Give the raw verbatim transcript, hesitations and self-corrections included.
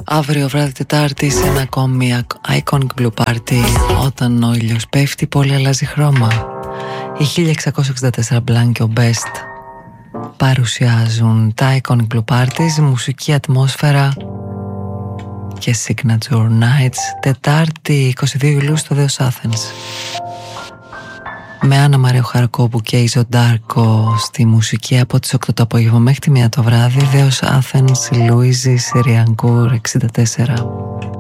Αύριο βράδυ Τετάρτη σε ένα ακόμη Iconic Blue Party. Όταν ο ήλιος πέφτει πολύ αλλάζει χρώμα. Οι χίλια εξακόσια εξήντα τέσσερα Blanco Best παρουσιάζουν τα Iconic Blue Parties, μουσική ατμόσφαιρα και Signature Nights, Τετάρτη εικοστή δεύτερη Ιουλίου στο Δέος Athens. Με Άννα Μαρέο Χαρκόπου και Ιζο Ντάρκο στη μουσική από τις οκτώ το απόγευμα μέχρι τη μία το βράδυ. Δέος Athens, Λουίζη Σεριανκούρ εξήντα τέσσερα.